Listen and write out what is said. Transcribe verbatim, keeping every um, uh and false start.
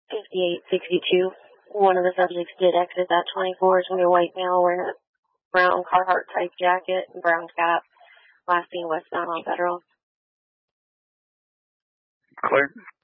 fifty-eight sixty-two. One of the subjects did exit that twenty-four. It's going to be a white male wearing a brown Carhartt type jacket and brown cap. Last seen westbound on Federal. Clear.